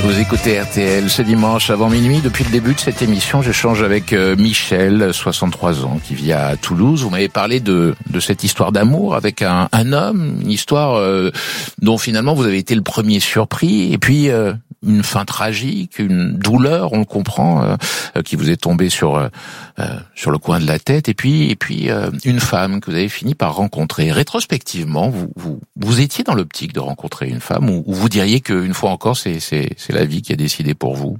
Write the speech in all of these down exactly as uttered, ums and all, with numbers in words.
Vous écoutez R T L ce dimanche avant minuit. Depuis le début de cette émission, j'échange avec euh, Michel, soixante-trois ans, qui vit à Toulouse. Vous m'avez parlé de, de cette histoire d'amour avec un, un homme, une histoire euh, dont finalement vous avez été le premier surpris, et puis euh, une fin tragique, une douleur, on le comprend, euh, qui vous est tombée sur euh, sur le coin de la tête, et puis et puis euh, une femme que vous avez fini par rencontrer. Rétrospectivement, vous vous, vous étiez dans l'optique de rencontrer une femme, ou, ou vous diriez qu'une fois encore, c'est c'est c'est la vie qui a décidé pour vous?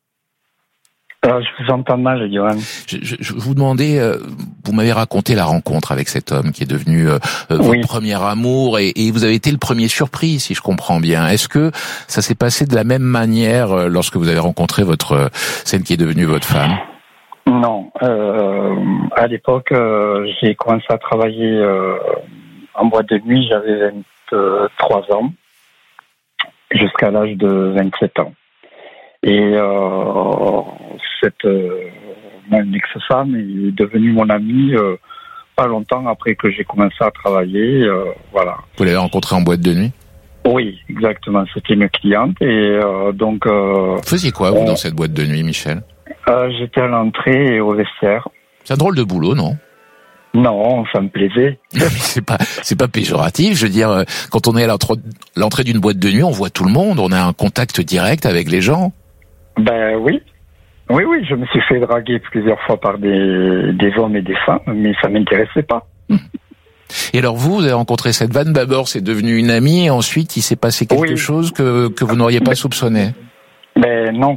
Euh, je vous entends mal, Johan. Je, je, je vous demandais, euh, vous m'avez raconté la rencontre avec cet homme qui est devenu euh, votre oui. premier amour, et, et vous avez été le premier surpris, si je comprends bien. Est-ce que ça s'est passé de la même manière euh, lorsque vous avez rencontré votre euh, celle qui est devenue votre femme? Non. Euh, à l'époque, euh, j'ai commencé à travailler euh, en boîte de nuit. J'avais vingt-trois ans jusqu'à l'âge de vingt-sept ans. Et euh, cette euh, mon ex-femme est devenue mon amie euh, pas longtemps après que j'ai commencé à travailler. Euh, voilà. Vous l'avez rencontrée en boîte de nuit? Oui, exactement. C'était une cliente, et euh, donc. Euh, vous faisiez quoi vous on, dans cette boîte de nuit, Michel? euh, J'étais à l'entrée et au vestiaire. C'est un drôle de boulot, non? Non, ça me plaisait. c'est pas, c'est pas péjoratif. Je veux dire, quand on est à l'entrée d'une boîte de nuit, on voit tout le monde, on a un contact direct avec les gens. Ben oui, oui, oui. Je me suis fait draguer plusieurs fois par des des hommes et des femmes, mais ça m'intéressait pas. Et alors vous, vous avez rencontré cette femme. D'abord, c'est devenu une amie, et ensuite, il s'est passé quelque oui. chose que que vous n'auriez pas soupçonné. Ben non.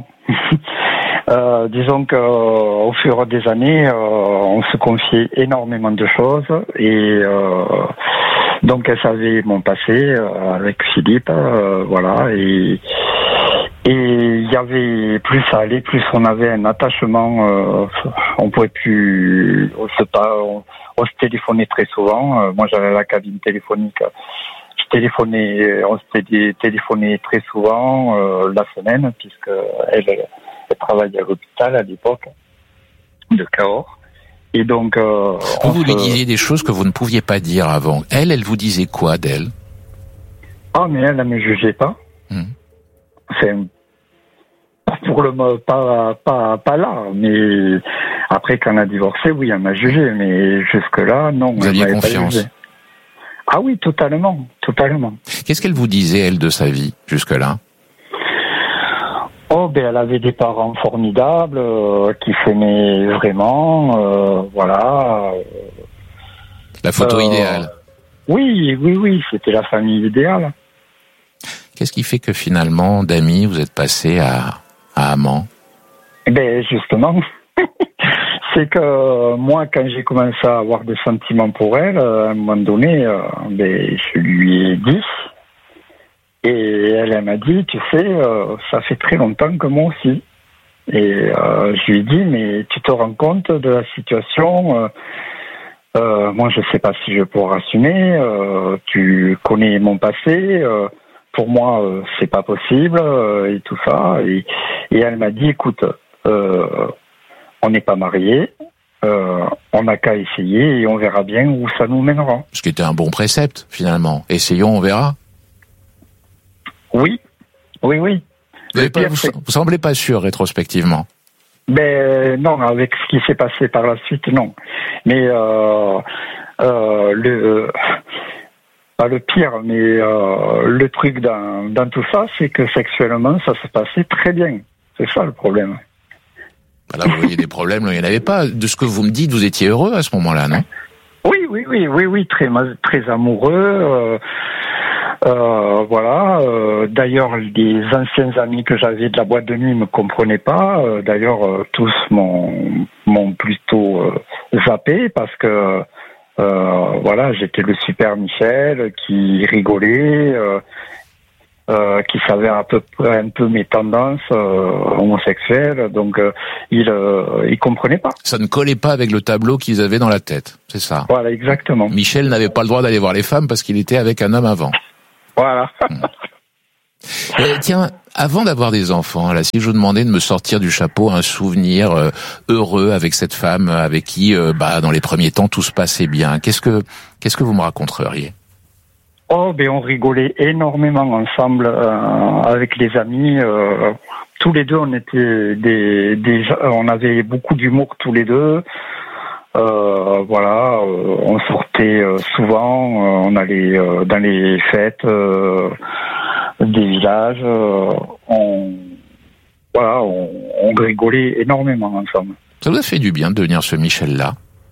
Euh, disons qu'au fur des années, euh, on se confiait énormément de choses, et euh, donc elle savait mon passé euh, avec Philippe, euh, voilà, et et il y avait plus ça allait, plus on avait un attachement, euh, on pouvait plus, on se pas, on, on se téléphonait très souvent. Euh, moi, j'avais la cabine téléphonique. Je téléphonais, on se téléphonait très souvent euh, la semaine, puisque elle. Elle travaillait à l'hôpital à l'époque de Cahors. Et donc, euh, vous, vous se... lui disiez des choses que vous ne pouviez pas dire avant. Elle, elle vous disait quoi d'elle? Ah, mais elle ne me jugeait pas. Mmh. C'est pour le pas pas pas là, mais après qu'on a divorcé, oui, elle m'a jugé, mais jusque là, non. Vous aviez confiance? Ah oui, totalement, totalement. Qu'est-ce qu'elle vous disait, elle, de sa vie jusque là? Oh, ben elle avait des parents formidables, euh, qui s'aimaient vraiment, euh, voilà. La photo euh, idéale. Oui, oui, oui, c'était la famille idéale. Qu'est-ce qui fait que finalement, d'amis, vous êtes passé à, à amant? Ben justement, c'est que moi, quand j'ai commencé à avoir des sentiments pour elle, à un moment donné, euh, ben je lui ai dit. Et elle, elle m'a dit, tu sais, euh, ça fait très longtemps que moi aussi. Et euh, je lui ai dit, mais tu te rends compte de la situation euh, euh, moi, je ne sais pas si je pourrai assumer. Euh, tu connais mon passé. Euh, pour moi, euh, c'est pas possible euh, et tout ça. Et, et elle m'a dit, écoute, euh, on n'est pas mariés. Euh, on n'a qu'à essayer et on verra bien où ça nous mènera. Ce qui était un bon précepte, finalement. Essayons, on verra. Oui, oui, oui. Vous, pas, vous, vous semblez pas sûr, rétrospectivement. Ben non, avec ce qui s'est passé par la suite, non. Mais euh, euh, le pas le pire, mais euh, le truc dans, dans tout ça, c'est que sexuellement, ça se passait très bien. C'est ça le problème. Là, vous voyez des problèmes, là, il n'y en avait pas. De ce que vous me dites, vous étiez heureux à ce moment-là, non? Oui, oui, oui, oui, oui, très, très amoureux. Euh, euh, voilà. Euh, d'ailleurs, les anciens amis que j'avais de la boîte de nuit ne me comprenaient pas. Euh, d'ailleurs, euh, tous m'ont, m'ont plutôt euh, zappé parce que euh, voilà, j'étais le super Michel qui rigolait. Euh, Euh, qui savait à peu près un peu mes tendances euh, homosexuelles, donc euh, il euh, il comprenait pas. Ça ne collait pas avec le tableau qu'ils avaient dans la tête, c'est ça. Voilà, exactement. Michel n'avait pas le droit d'aller voir les femmes parce qu'il était avec un homme avant. Voilà. euh, tiens, avant d'avoir des enfants, là, si je vous demandais de me sortir du chapeau un souvenir euh, heureux avec cette femme avec qui, euh, bah, dans les premiers temps, tout se passait bien, qu'est-ce que qu'est-ce que vous me raconteriez? Oh, ben on rigolait énormément ensemble euh, avec les amis. Euh, tous les deux, on était des, des, on avait beaucoup d'humour tous les deux. Euh, voilà, euh, on sortait euh, souvent, euh, on allait euh, dans les fêtes euh, des villages. Euh, on, voilà, on, on rigolait énormément ensemble. Ça vous a fait du bien de devenir ce Michel-là?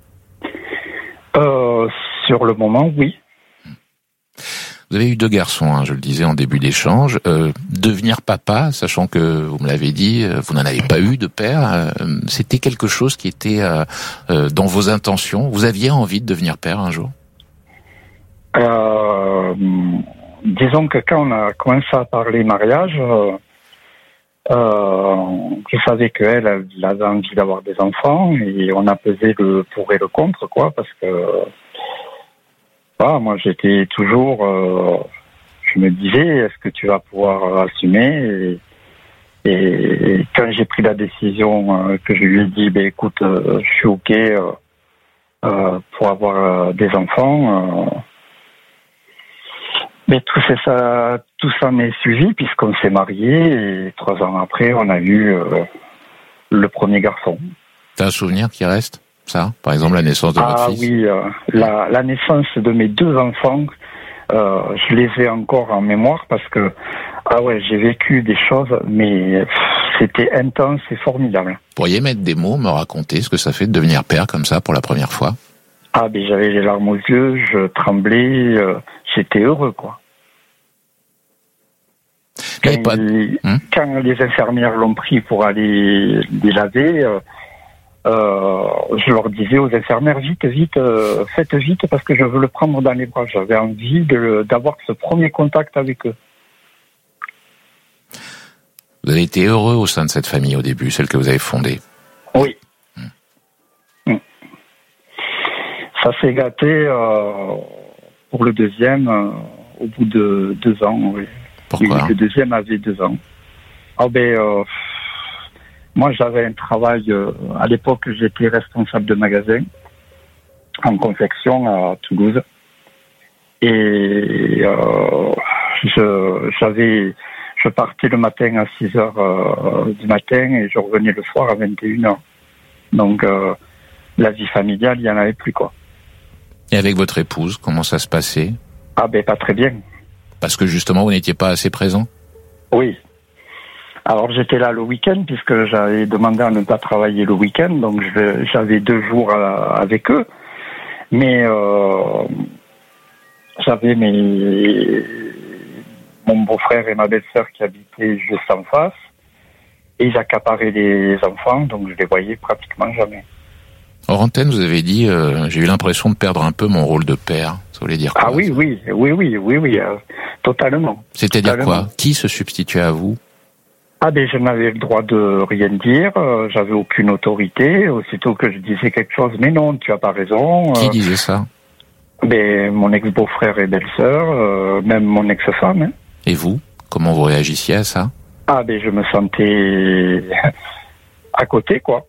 Euh, sur le moment, oui. Vous avez eu deux garçons, hein, je le disais en début d'échange. Euh, devenir papa, sachant que, vous me l'avez dit, vous n'en avez pas eu de père, euh, c'était quelque chose qui était euh, euh, dans vos intentions. Vous aviez envie de devenir père un jour? euh, Disons que quand on a commencé à parler mariage, euh, euh, je savais qu'elle elle avait envie d'avoir des enfants et on a pesé le pour et le contre, quoi, parce que Ah, moi, j'étais toujours... Euh, je me disais, est-ce que tu vas pouvoir assumer et, et quand j'ai pris la décision, euh, que je lui ai dit, ben, écoute, euh, je suis OK euh, euh, pour avoir euh, des enfants, euh, mais tout ça, tout ça m'est suivi puisqu'on s'est mariés et trois ans après, on a eu euh, le premier garçon. T'as un souvenir qui reste, ça? Par exemple, la naissance de ah, votre fils? Ah oui, euh, la, la naissance de mes deux enfants, euh, je les ai encore en mémoire parce que, ah ouais, j'ai vécu des choses, mais pff, c'était intense et formidable. Vous pourriez mettre des mots, me raconter ce que ça fait de devenir père comme ça pour la première fois? Ah, ben j'avais les larmes aux yeux, je tremblais, euh, j'étais heureux, quoi. Quand, pas... ils, hum quand les infirmières l'ont pris pour aller les laver, euh, euh, je leur disais aux infirmières, vite, vite, euh, faites vite parce que je veux le prendre dans les bras. J'avais envie de, d'avoir ce premier contact avec eux. Vous avez été heureux au sein de cette famille au début, celle que vous avez fondée? Oui. Hum. Hum. Ça s'est gâté euh, pour le deuxième euh, au bout de deux ans, oui. Pourquoi? Le deuxième avait deux ans. Ah ben, euh, moi j'avais un travail, euh, à l'époque j'étais responsable de magasin en confection à Toulouse. Et euh, je, j'avais, je partais le matin à six heures euh, du matin et je revenais le soir à vingt et une heures. Donc euh, la vie familiale, il n'y en avait plus, quoi. Et avec votre épouse, comment ça se passait? Ah ben pas très bien. Parce que justement, vous n'étiez pas assez présent? Oui. Alors j'étais là le week-end puisque j'avais demandé à ne pas travailler le week-end, donc je, j'avais deux jours à, avec eux. Mais euh, j'avais mes, mon beau-frère et ma belle-sœur qui habitaient juste en face et ils accaparaient les enfants, donc je les voyais pratiquement jamais. Hors antenne, vous avez dit, euh, j'ai eu l'impression de perdre un peu mon rôle de père. Ça voulait dire quoi? Ah oui, oui, oui, oui, oui, oui, euh, totalement. C'est-à-dire totalement. quoi? Qui se substituait à vous? Ah ben je n'avais le droit de rien dire, euh, j'avais aucune autorité. Aussitôt que je disais quelque chose, mais non, tu as pas raison. Qui euh, disait ça? Ben mon ex-beau-frère et belle-sœur, euh, même mon ex-femme. Hein. Et vous? Comment vous réagissiez à ça? Ah ben je me sentais à côté, quoi.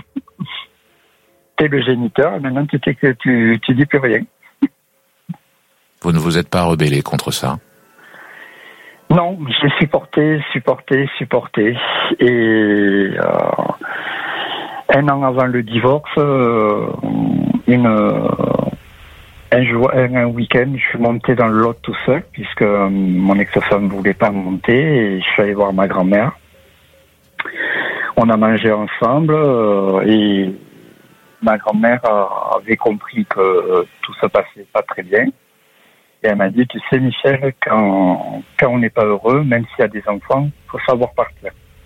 T'es le géniteur, maintenant tu t'es que tu tu dis plus rien. Vous ne vous êtes pas rebellé contre ça? Non, j'ai supporté, supporté, supporté. Et euh, un an avant le divorce, euh, une, un, jour, un, un week-end, je suis monté dans le Lot tout seul, puisque euh, mon ex-femme ne voulait pas monter, et je suis allé voir ma grand-mère. On a mangé ensemble, euh, et ma grand-mère avait compris que euh, tout se passait pas très bien. Et elle m'a dit, tu sais Michel, quand, quand on n'est pas heureux, même s'il y a des enfants, il faut savoir partir.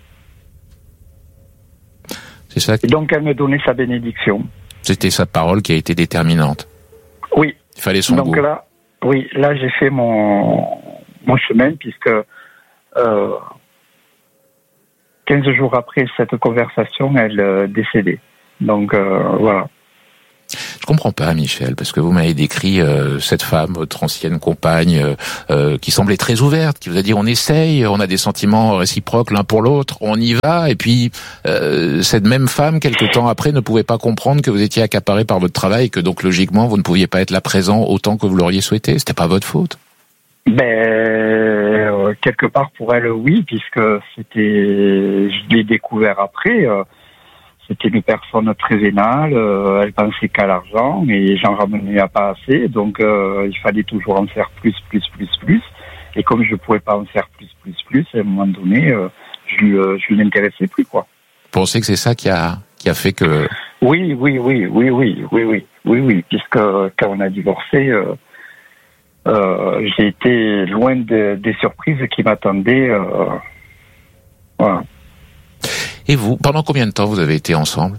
C'est ça. Et donc elle me donnait sa bénédiction. C'était sa parole qui a été déterminante. Oui. Il fallait son donc goût. là, oui, là j'ai fait mon, mon chemin puisque euh, quinze jours après cette conversation, elle euh, décédait. Donc euh, voilà. Je comprends pas, Michel, parce que vous m'avez décrit euh, cette femme, votre ancienne compagne, euh, euh, qui semblait très ouverte, qui vous a dit on essaye, on a des sentiments réciproques l'un pour l'autre, on y va, et puis euh, cette même femme, quelque temps après, ne pouvait pas comprendre que vous étiez accaparé par votre travail, et que donc logiquement vous ne pouviez pas être là présent autant que vous l'auriez souhaité. C'était pas votre faute. Ben, euh, quelque part pour elle, oui, puisque c'était, je l'ai découvert après. Euh, c'était une personne très vénale. Euh, elle pensait qu'à l'argent et j'en ramenais pas assez, donc euh, il fallait toujours en faire plus, plus, plus, plus. Et comme je pouvais pas en faire plus, plus, plus, à un moment donné, euh, je lui, euh, je lui intéressais plus, quoi. Vous pensez que c'est ça qui a qui a fait que... Oui, oui, oui, oui, oui, oui, oui, oui, oui, puisque quand on a divorcé. Euh, Euh, j'ai été loin de, des surprises qui m'attendaient. Euh, voilà. Et vous, pendant combien de temps vous avez été ensemble?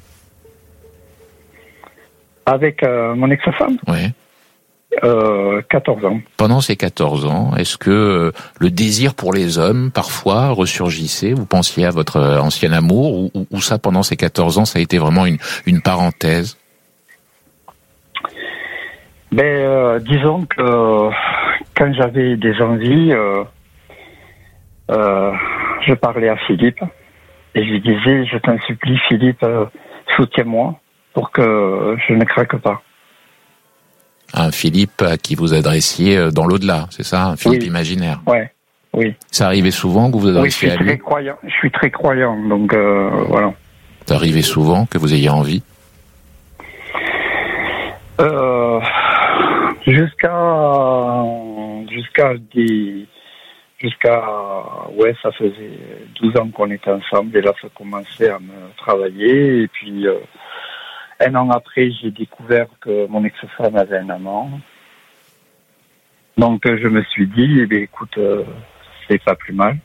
Avec euh, mon ex-femme? Oui. Euh, quatorze ans. Pendant ces quatorze ans, est-ce que euh, le désir pour les hommes, parfois, ressurgissait? Vous pensiez à votre euh, ancien amour ou, ou, ou ça, pendant ces quatorze ans, ça a été vraiment une, une parenthèse? Ben, euh, disons que euh, quand j'avais des envies, euh, euh, je parlais à Philippe et je lui disais, je t'en supplie Philippe, euh, soutiens-moi pour que je ne craque pas. Un Philippe à qui vous adressiez dans l'au-delà, c'est ça? Un Philippe oui. imaginaire? Ouais, oui. Ça arrivait souvent que vous vous adressiez oui, à lui? Je suis très croyant, je suis très croyant, donc euh, voilà. Ça arrivait souvent que vous ayez envie? Euh... Jusqu'à jusqu'à des jusqu'à ouais ça faisait douze ans qu'on était ensemble et là ça commençait à me travailler et puis euh, un an après j'ai découvert que mon ex-femme avait un amant, donc je me suis dit eh bien écoute euh, c'est pas plus mal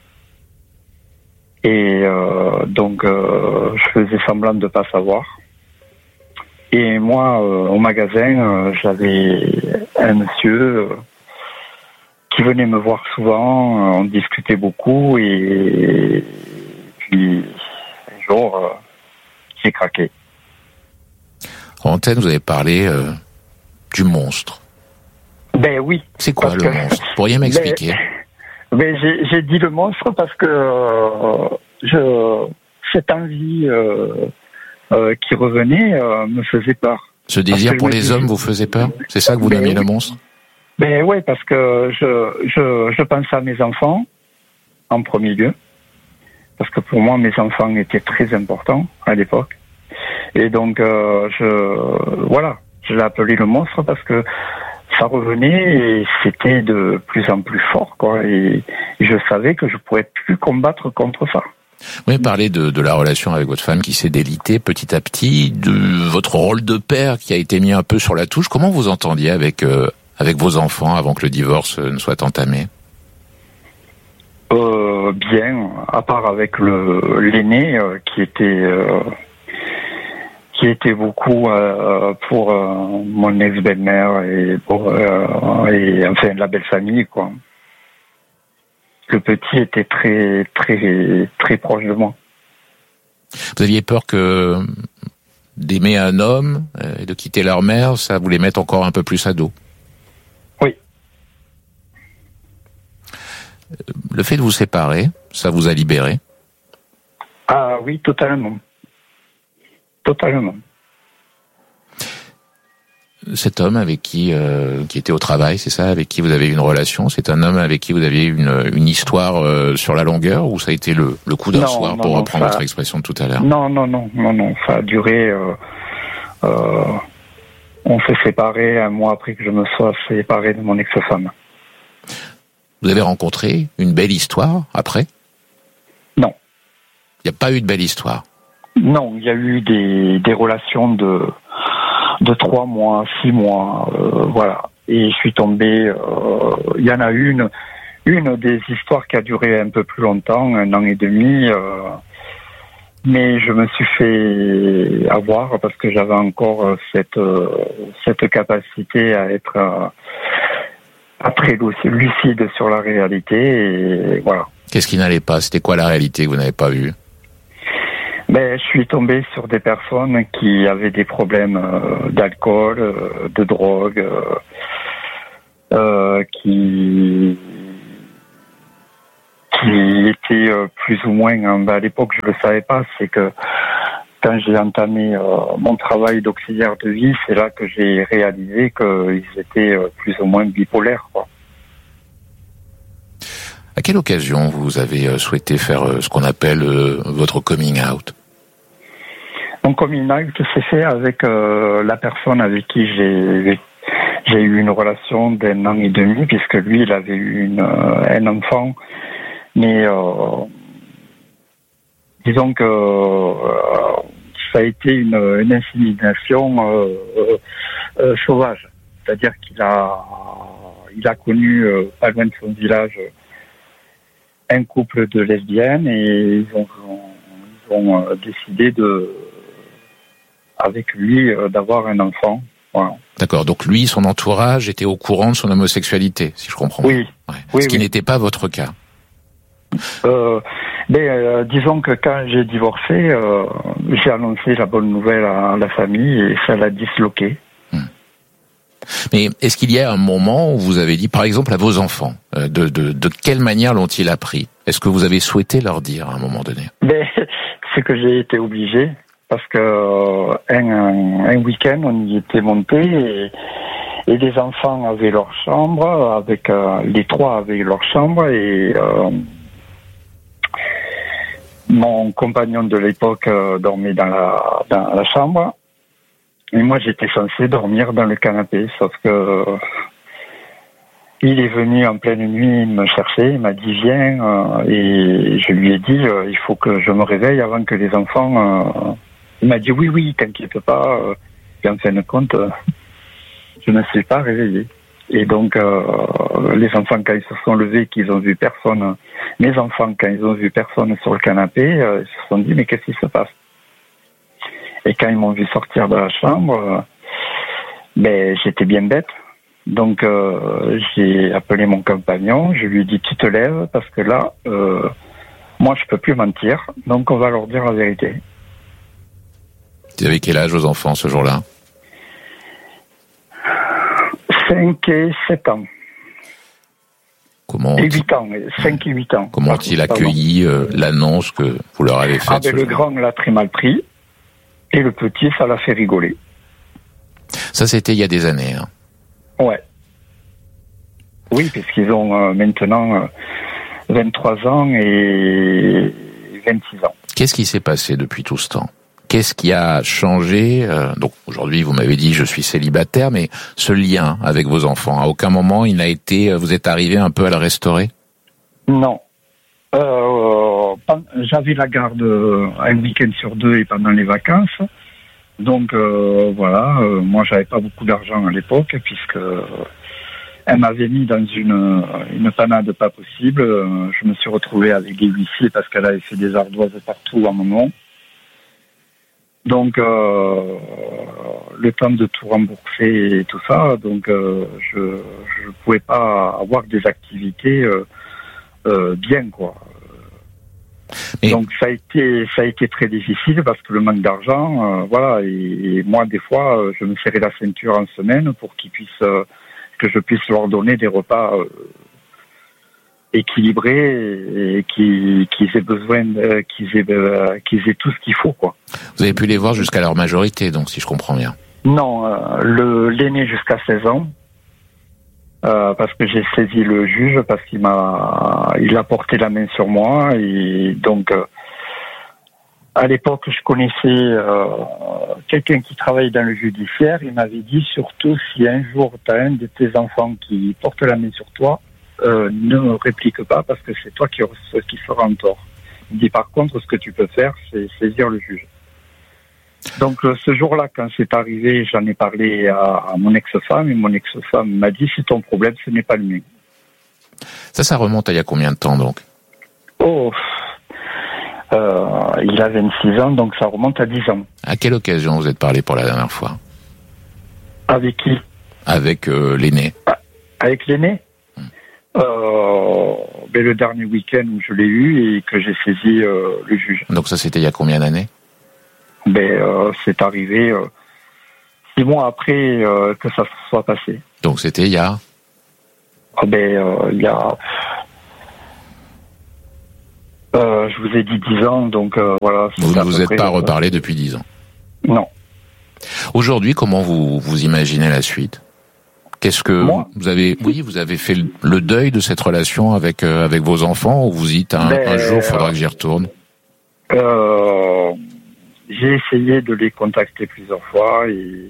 et euh, donc euh, je faisais semblant de pas savoir. Et moi, euh, au magasin, euh, j'avais un monsieur euh, qui venait me voir souvent, euh, on discutait beaucoup, et, et puis un jour, euh, j'ai craqué. En antenne, vous avez parlé euh, du monstre. Ben oui. C'est quoi le que, monstre? Vous pourriez m'expliquer? Ben, ben j'ai, j'ai dit le monstre parce que euh, je, cette envie... Euh, Euh, qui revenait euh, me faisait peur. Ce désir pour les hommes vous faisait peur? C'est ça que vous ben, nommiez oui. le monstre? Ben oui, parce que je, je, je pensais à mes enfants en premier lieu, parce que pour moi mes enfants étaient très importants à l'époque, et donc euh, je voilà, je l'ai appelé le monstre parce que ça revenait et c'était de plus en plus fort, quoi, et je savais que je pourrais plus combattre contre ça. Vous avez parlé de, de la relation avec votre femme qui s'est délitée petit à petit, de votre rôle de père qui a été mis un peu sur la touche. Comment vous entendiez avec euh, avec vos enfants avant que le divorce ne soit entamé? euh, Bien, à part avec le l'aîné euh, qui était euh, qui était beaucoup euh, pour euh, mon ex-belle-mère et pour euh, et enfin la belle famille, quoi. Le petit était très, très, très proche de moi. Vous aviez peur que d'aimer un homme et de quitter leur mère, ça vous les mette encore un peu plus à dos? Oui. Le fait de vous séparer, ça vous a libéré? Ah oui, totalement. Totalement. Cet homme avec qui euh, qui était au travail, c'est ça, avec qui vous avez eu une relation, c'est un homme avec qui vous aviez une une histoire euh, sur la longueur, ou ça a été le le coup d'un non, soir, non, pour non, reprendre ça... votre expression de tout à l'heure? Non, non, non, non, non, ça a duré. Euh, euh, on s'est séparés un mois après que je me sois séparé de mon ex-femme. Vous avez rencontré une belle histoire après? Non. Il n'y a pas eu de belle histoire? Non, il y a eu des des relations de de trois mois, six mois, euh, voilà. Et je suis tombé, euh, il y en a une, une des histoires qui a duré un peu plus longtemps, un an et demi, euh, mais je me suis fait avoir parce que j'avais encore cette, euh, cette capacité à être euh, à très lucide sur la réalité, et voilà. Qu'est-ce qui n'allait pas? C'était quoi la réalité que vous n'avez pas vue? Ben, je suis tombé sur des personnes qui avaient des problèmes euh, d'alcool, euh, de drogue, euh, euh, qui qui étaient euh, plus ou moins. Hein, ben à l'époque, je le savais pas. C'est que quand j'ai entamé euh, mon travail d'auxiliaire de vie, c'est là que j'ai réalisé qu'ils étaient euh, plus ou moins bipolaires, quoi. À quelle occasion vous avez souhaité faire ce qu'on appelle votre coming out? Mon coming out s'est fait avec euh, la personne avec qui j'ai j'ai eu une relation d'un an et demi, puisque lui, il avait eu une, euh, un enfant, mais euh, disons que euh, ça a été une, une insémination euh, euh, euh, sauvage. C'est-à-dire qu'il a, il a connu, euh, pas loin de son village, un couple de lesbiennes et ils ont, ils ont euh, décidé de, avec lui, euh, d'avoir un enfant. Voilà. D'accord. Donc lui, son entourage était au courant de son homosexualité, si je comprends. Oui. Ouais. Oui, Ce qui oui. n'était pas votre cas. Euh, mais euh, disons que quand j'ai divorcé, euh, j'ai annoncé la bonne nouvelle à la famille et ça l'a disloqué. Hum. Mais est-ce qu'il y a un moment où vous avez dit, par exemple, à vos enfants, euh, de, de, de quelle manière l'ont-ils appris? Est-ce que vous avez souhaité leur dire à un moment donné? Mais c'est que j'ai été obligé parce que euh, un, un, un week-end on y était monté et, et les enfants avaient leur chambre, avec euh, les trois avaient leur chambre et euh, mon compagnon de l'époque euh, dormait dans la dans la chambre et moi j'étais censé dormir dans le canapé, sauf que euh, il est venu en pleine nuit me chercher, il m'a dit viens euh, et je lui ai dit euh, il faut que je me réveille avant que les enfants. Euh, il m'a dit oui oui t'inquiète pas euh, et en fin de compte euh, je ne me suis pas réveillé. Et donc, euh, les enfants, quand ils se sont levés, qu'ils ont vu personne, mes enfants, quand ils ont vu personne sur le canapé, euh, ils se sont dit, mais qu'est-ce qui se passe? Et quand ils m'ont vu sortir de la chambre, euh, ben, j'étais bien bête. Donc, euh, j'ai appelé mon compagnon, je lui ai dit, tu te lèves, parce que là, euh, moi, je peux plus mentir, donc on va leur dire la vérité. Vous avez quel âge vos enfants ce jour-là? cinq et sept ans. Comment et huit ans, cinq et huit ans. Comment ont-ils accueilli euh, l'annonce que vous leur avez faite? Ah ben, le grand l'a très mal pris, et le petit, ça l'a fait rigoler. Ça, c'était il y a des années. Hein. Ouais. Oui, puisqu'ils ont euh, maintenant euh, vingt-trois ans et vingt-six ans. Qu'est-ce qui s'est passé depuis tout ce temps? Qu'est-ce qui a changé? euh, Donc aujourd'hui, vous m'avez dit je suis célibataire, mais ce lien avec vos enfants, à aucun moment il n'a été, vous êtes arrivé un peu à le restaurer? Non. Euh, j'avais la garde un week-end sur deux et pendant les vacances. Donc euh, voilà, euh, moi j'avais pas beaucoup d'argent à l'époque puisque euh, elle m'avait mis dans une une panade pas possible. Euh, je me suis retrouvé avec des huissiers parce qu'elle avait fait des ardoises partout à un moment. Donc, euh, le temps de tout rembourser et tout ça, donc euh, je je pouvais pas avoir des activités euh, euh, bien, quoi. Et... Donc ça a été ça a été très difficile parce que le manque d'argent, euh, voilà. Et, et moi, des fois, je me serrais la ceinture en semaine pour qu'ils puissent euh, que je puisse leur donner des repas euh, équilibrés et qu'ils qu'ils aient besoin, de, qu'ils aient euh, qu'ils aient tout ce qu'il faut, quoi. Vous avez pu les voir jusqu'à leur majorité, donc, si je comprends bien. Non, euh, le l'aîné jusqu'à seize ans, euh, parce que j'ai saisi le juge parce qu'il m'a, il a porté la main sur moi et donc euh, à l'époque je connaissais euh, quelqu'un qui travaille dans le judiciaire. Il m'avait dit surtout si un jour tu as un de tes enfants qui porte la main sur toi, euh, ne réplique pas parce que c'est toi qui qui sera en tort. Il dit par contre ce que tu peux faire c'est saisir le juge. Donc euh, ce jour-là, quand c'est arrivé, j'en ai parlé à, à mon ex-femme et mon ex-femme m'a dit c'est ton problème, ce n'est pas le mien. Ça, ça remonte à il y a combien de temps donc? Oh, euh, il a vingt-six ans, donc ça remonte à dix ans. À quelle occasion vous êtes parlé pour la dernière fois? Avec qui? Avec euh, l'aîné. Ah, avec l'aîné? hmm. euh, ben, le dernier week-end où je l'ai eu et que j'ai saisi euh, le juge. Donc ça, c'était il y a combien d'années? Ben, euh, c'est arrivé euh, six mois après euh, que ça se soit passé. Donc c'était il y a ah ben, euh, il y a... Euh, je vous ai dit dix ans, donc euh, voilà. Vous ne vous êtes près, pas euh, reparlé depuis dix ans? Non. Aujourd'hui, comment vous, vous imaginez la suite? Qu'est-ce que Moi vous avez Oui, vous avez fait le deuil de cette relation avec euh, avec vos enfants, ou vous dites un, ben, un jour, il faudra que j'y retourne. Euh, j'ai essayé de les contacter plusieurs fois et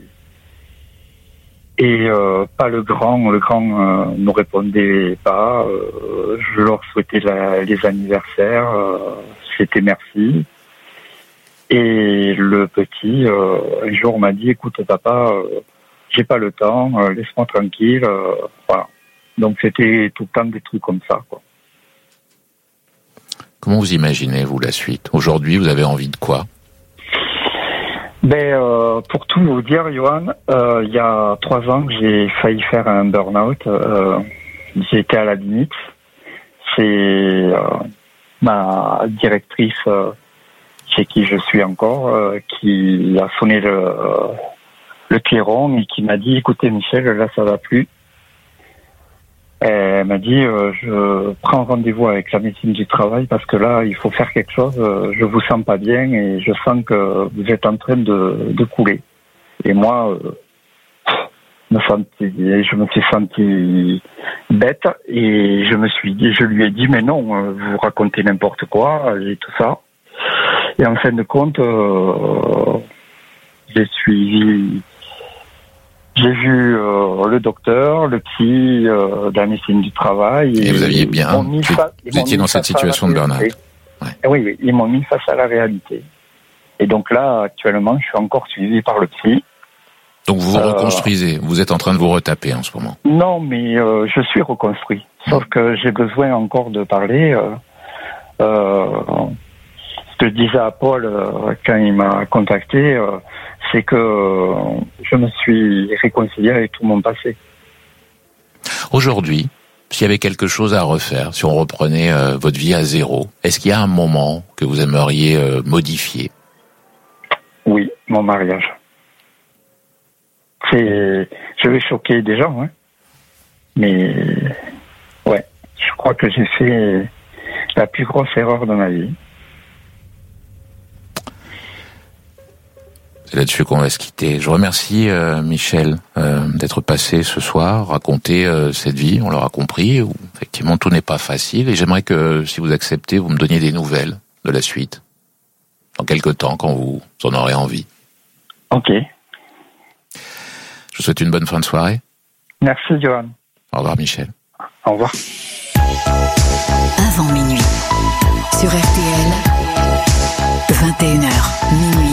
et euh, pas le grand. Le grand euh, ne répondait pas. Euh, je leur souhaitais la, les anniversaires. Euh, c'était merci. Et le petit, euh, un jour, m'a dit, écoute, papa, euh, j'ai pas le temps, euh, laisse-moi tranquille. Euh, voilà. Donc, c'était tout le temps des trucs comme ça, quoi. Comment vous imaginez, vous, la suite? Aujourd'hui, vous avez envie de quoi? Ben, euh, pour tout vous dire, Johan, euh, il y a trois ans, j'ai failli faire un burn-out. Euh, j'ai été à la limite. C'est euh, ma directrice... Euh, chez qui je suis encore, euh, qui a sonné le, euh, le clairon et qui m'a dit, écoutez Michel, là ça va plus. Elle m'a dit, euh, je prends rendez-vous avec la médecine du travail parce que là il faut faire quelque chose, euh, je vous sens pas bien et je sens que vous êtes en train de, de couler. Et moi, euh, me senti, je me suis senti bête et je me suis dit, je lui ai dit, mais non, vous racontez n'importe quoi et tout ça. Et en fin de compte, euh, j'ai suivi, j'ai vu euh, le docteur, le psy euh, de la médecine du travail. Et, et vous aviez bien, vous, fa- vous étiez dans cette situation de burn-out. Ouais. Oui, oui, ils m'ont mis face à la réalité. Et donc là, actuellement, je suis encore suivi par le psy. Donc vous vous euh, reconstruisez, vous êtes en train de vous retaper en ce moment. Non, mais euh, je suis reconstruit. Sauf que j'ai besoin encore de parler. Euh, euh, Ce que je disais à Paul euh, quand il m'a contacté, euh, c'est que euh, je me suis réconcilié avec tout mon passé. Aujourd'hui, s'il y avait quelque chose à refaire, si on reprenait euh, votre vie à zéro, est-ce qu'il y a un moment que vous aimeriez euh, modifier? Oui, mon mariage. C'est, je vais choquer des gens, hein. Mais ouais, je crois que j'ai fait la plus grosse erreur de ma vie. C'est là-dessus qu'on va se quitter. Je remercie euh, Michel euh, d'être passé ce soir, raconter euh, cette vie, on l'aura compris, où effectivement tout n'est pas facile, et j'aimerais que, si vous acceptez, vous me donniez des nouvelles de la suite, dans quelque temps, quand vous en aurez envie. Ok. Je vous souhaite une bonne fin de soirée. Merci, Johan. Au revoir, Michel. Au revoir. Avant minuit, sur R T L, vingt et une heures, minuit.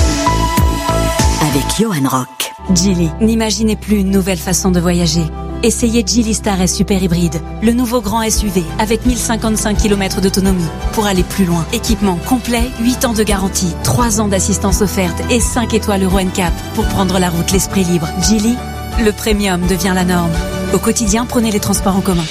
Avec Johan Rock. Geely, n'imaginez plus une nouvelle façon de voyager. Essayez Geely Star S Super Hybride, le nouveau grand S U V avec mille cinquante-cinq kilomètres d'autonomie pour aller plus loin. Équipement complet, huit ans de garantie, trois ans d'assistance offerte et cinq étoiles Euro N C A P pour prendre la route l'esprit libre. Geely, le premium devient la norme. Au quotidien, prenez les transports en commun.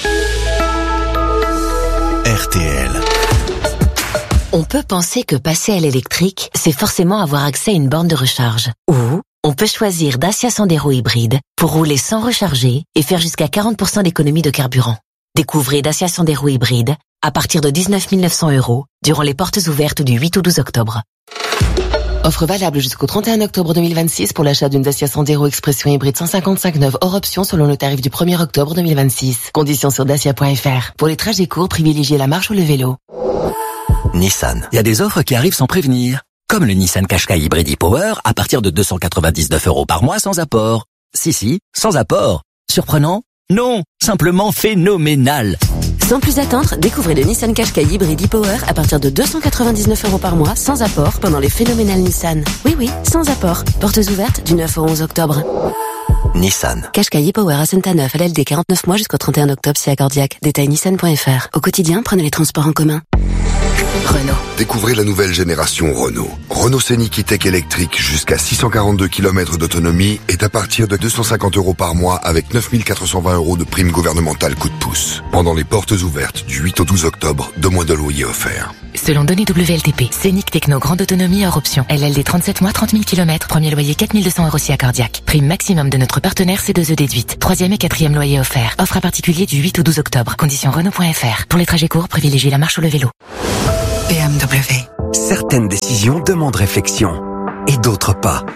R T L. On peut penser que passer à l'électrique, c'est forcément avoir accès à une borne de recharge. Ou on peut choisir Dacia Sandero hybride pour rouler sans recharger et faire jusqu'à quarante pour cent d'économie de carburant. Découvrez Dacia Sandero hybride à partir de dix-neuf mille neuf cents euros durant les portes ouvertes du huit au douze octobre. Offre valable jusqu'au trente et un octobre deux mille vingt-six pour l'achat d'une Dacia Sandero Expression hybride cent cinquante-cinq neuve hors option selon le tarif du premier octobre deux mille vingt-six. Conditions sur dacia point f r. Pour les trajets courts, privilégiez la marche ou le vélo. Nissan. Il y a des offres qui arrivent sans prévenir. Comme le Nissan Qashqai Hybrid e-Power à partir de deux cent quatre-vingt-dix-neuf euros par mois sans apport. Si, si, sans apport. Surprenant? Non, simplement phénoménal. Sans plus attendre, découvrez le Nissan Qashqai Hybrid e-Power à partir de deux cent quatre-vingt-dix-neuf euros par mois sans apport pendant les phénoménales Nissan. Oui, oui, sans apport. Portes ouvertes du neuf au onze octobre. Nissan. Qashqai e-Power à Saint-Aneuf, L L D quarante-neuf mois jusqu'au trente et un octobre, si accordiaque. Détail nissan point f r. Au quotidien, prenez les transports en commun. Renault. Découvrez la nouvelle génération Renault. Renault Scénic E-Tech électrique jusqu'à six cent quarante-deux kilomètres d'autonomie est à partir de deux cent cinquante euros par mois avec neuf mille quatre cent vingt euros de prime gouvernementale coup de pouce. Pendant les portes ouvertes du huit au douze octobre, deux mois de loyer offerts. Selon données W L T P, Scénic Techno grande autonomie hors option. L L D trente-sept mois, trente mille kilomètres, premier loyer quatre mille deux cents euros si accordiaque. Prime maximum de notre partenaire C deux E déduite. Troisième et quatrième loyer offert. Offre à particulier du huit au douze octobre. Conditions Renault point f r. Pour les trajets courts, privilégiez la marche ou le vélo. B M W. Certaines décisions demandent réflexion et d'autres pas.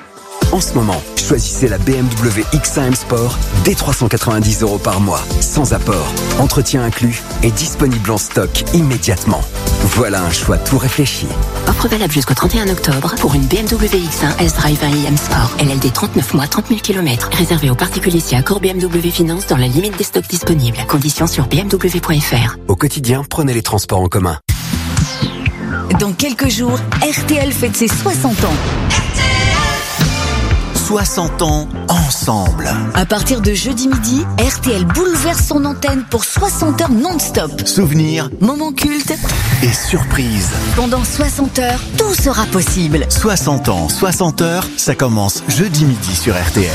En ce moment, choisissez la B M W X un M Sport dès trois cent quatre-vingt-dix euros par mois, sans apport, entretien inclus et disponible en stock immédiatement. Voilà un choix tout réfléchi. Offre valable jusqu'au trente et un octobre pour une B M W X un S-Drive I M Sport. L L D trente-neuf mois, trente mille kilomètres. Réservé aux particuliers si accord B M W Finance dans la limite des stocks disponibles. Conditions sur b m w point f r. Au quotidien, prenez les transports en commun. Dans quelques jours, R T L fête ses soixante ans. soixante ans ensemble. À partir de jeudi midi, R T L bouleverse son antenne pour soixante heures non-stop. Souvenirs, moments cultes et surprises. Pendant soixante heures, tout sera possible. soixante ans, soixante heures, ça commence jeudi midi sur R T L.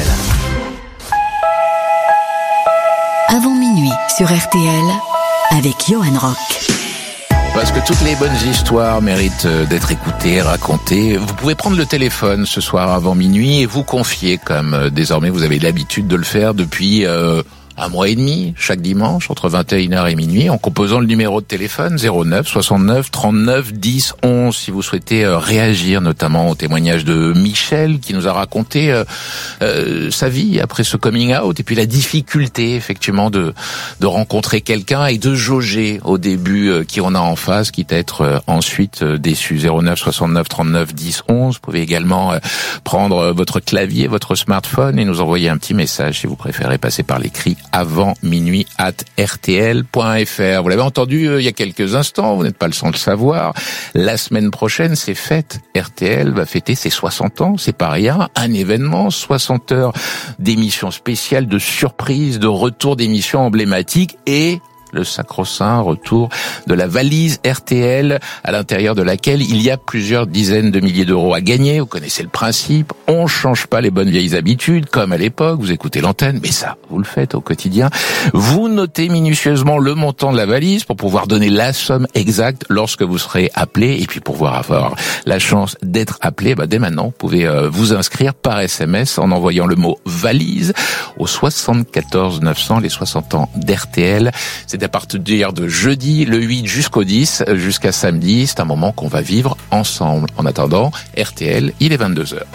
Avant minuit sur R T L avec Johan Rock. Parce que toutes les bonnes histoires méritent d'être écoutées, racontées. Vous pouvez prendre le téléphone ce soir avant minuit et vous confier, comme désormais vous avez l'habitude de le faire depuis euh, un mois et demi, chaque dimanche, entre vingt et une heures et minuit, en composant le numéro de téléphone zéro neuf soixante-neuf trente-neuf dix onze, si vous souhaitez euh, réagir notamment au témoignage de Michel, qui nous a raconté euh, euh, sa vie après ce coming out, et puis la difficulté, effectivement, de de rencontrer quelqu'un et de jauger au début euh, qui on a en face, quitte à être euh, ensuite euh, déçu. Zéro neuf soixante-neuf trente-neuf dix onze. Vous pouvez également euh, prendre euh, votre clavier, votre smartphone et nous envoyer un petit message si vous préférez passer par l'écrit avant minuit at r t l point f r. Vous l'avez entendu euh, il y a quelques instants, vous n'êtes pas le seul de le savoir. La semaine prochaine, c'est fête. R T L va fêter ses soixante ans, c'est pas rien. Un événement, soixante heures d'émissions spéciales, de surprises, de retour d'émissions emblématiques et le sacro-saint retour de la valise R T L, à l'intérieur de laquelle il y a plusieurs dizaines de milliers d'euros à gagner. Vous connaissez le principe, on change pas les bonnes vieilles habitudes, comme à l'époque, vous écoutez l'antenne, mais ça, vous le faites au quotidien. Vous notez minutieusement le montant de la valise pour pouvoir donner la somme exacte lorsque vous serez appelé, et puis pour pouvoir avoir la chance d'être appelé, bah dès maintenant, vous pouvez euh, vous inscrire par S M S en envoyant le mot valise au soixante-quatorze neuf cents, les soixante ans d'R T L. C'est à partir de jeudi, le huit jusqu'au dix, jusqu'à samedi. C'est un moment qu'on va vivre ensemble. En attendant, R T L, il est vingt-deux heures.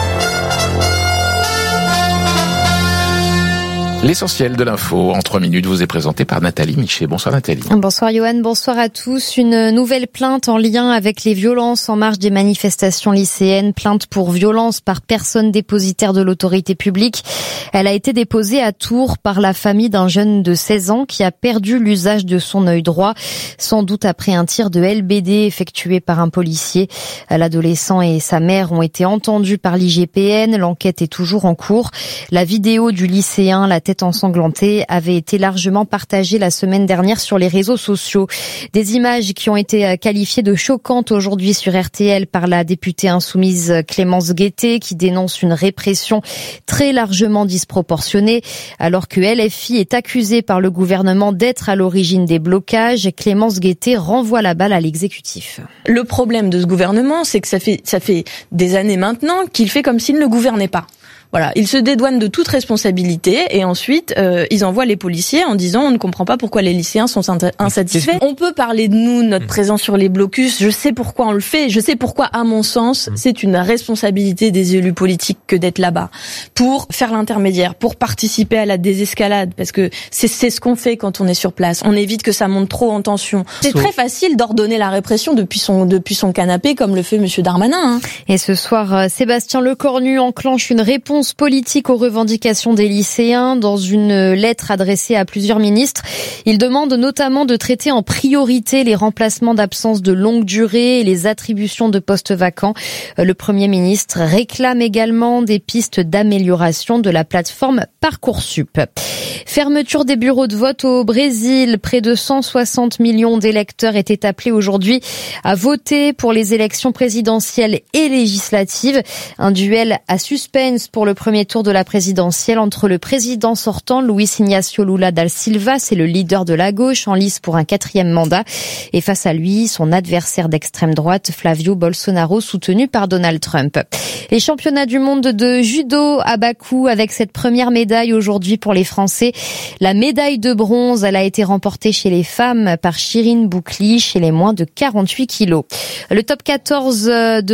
L'essentiel de l'info en trois minutes vous est présenté par Nathalie Michet. Bonsoir Nathalie. Bonsoir Johan, bonsoir à tous. Une nouvelle plainte en lien avec les violences en marge des manifestations lycéennes. Plainte pour violence par personne dépositaire de l'autorité publique. Elle a été déposée à Tours par la famille d'un jeune de seize ans qui a perdu l'usage de son œil droit, sans doute après un tir de L B D effectué par un policier. L'adolescent et sa mère ont été entendus par l'I G P N. L'enquête est toujours en cours. La vidéo du lycéen, la tête ensanglantée, avait été largement partagée la semaine dernière sur les réseaux sociaux. Des images qui ont été qualifiées de choquantes aujourd'hui sur R T L par la députée insoumise Clémence Guettet, qui dénonce une répression très largement disproportionnée. Alors que L F I est accusée par le gouvernement d'être à l'origine des blocages, Clémence Guettet renvoie la balle à l'exécutif. Le problème de ce gouvernement, c'est que ça fait, ça fait des années maintenant qu'il fait comme s'il ne gouvernait pas. Voilà, ils se dédouanent de toute responsabilité et ensuite euh, ils envoient les policiers en disant on ne comprend pas pourquoi les lycéens sont insatisfaits. On peut parler de nous, notre présence sur les blocus, je sais pourquoi on le fait, je sais pourquoi à mon sens c'est une responsabilité des élus politiques que d'être là-bas pour faire l'intermédiaire, pour participer à la désescalade, parce que c'est, c'est ce qu'on fait quand on est sur place, on évite que ça monte trop en tension. C'est très facile d'ordonner la répression depuis son, depuis son canapé comme le fait monsieur Darmanin. Hein. Et ce soir, Sébastien Lecornu enclenche une réponse politique aux revendications des lycéens. Dans une lettre adressée à plusieurs ministres, il demande notamment de traiter en priorité les remplacements d'absence de longue durée et les attributions de postes vacants. Le Premier ministre réclame également des pistes d'amélioration de la plateforme Parcoursup. Fermeture des bureaux de vote au Brésil. Près de cent soixante millions d'électeurs étaient appelés aujourd'hui à voter pour les élections présidentielles et législatives. Un duel à suspense pour le premier tour de la présidentielle entre le président sortant, Luis Ignacio Lula da Silva, c'est le leader de la gauche en lice pour un quatrième mandat, et face à lui, son adversaire d'extrême droite, Flavio Bolsonaro, soutenu par Donald Trump. Les championnats du monde de judo à Bakou avec cette première médaille aujourd'hui pour les Français. La médaille de bronze, elle a été remportée chez les femmes par Chirine Boukli chez les moins de quarante-huit kilos. Le top quatorze de